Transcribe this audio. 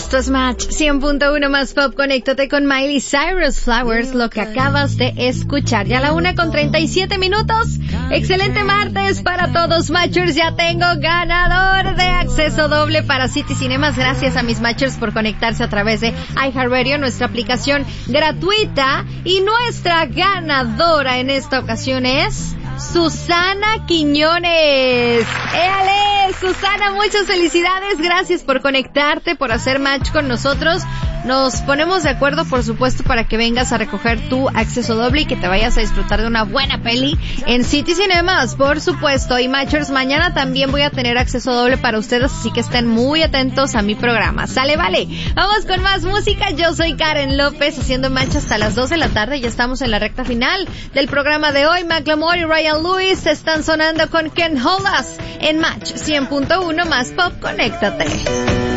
Esto es Match 100.1 más Pop. Conéctate con Miley Cyrus, Flowers, lo que acabas de escuchar. Ya a la 1:37. Excelente martes para todos, Matchers. Ya tengo ganador de acceso doble para City Cinemas. Gracias a mis Matchers por conectarse a través de iHeartRadio, nuestra aplicación gratuita. Y nuestra ganadora en esta ocasión es Susana Quiñones. ¡Éale! Susana, muchas felicidades. Gracias por conectarte, por hacer match con nosotros. Nos ponemos de acuerdo, por supuesto, para que vengas a recoger tu acceso doble y que te vayas a disfrutar de una buena peli en City Cinemas, por supuesto. Y Matchers, mañana también voy a tener acceso doble para ustedes, así que estén muy atentos a mi programa. ¿Sale? Vale. Vamos con más música. Yo soy Karen López, haciendo match hasta las 2 de la tarde. Ya estamos en la recta final del programa de hoy. Macklemore y Ryan Lewis están sonando con Can't Hold Us en Match 100.1 más Pop. Conéctate.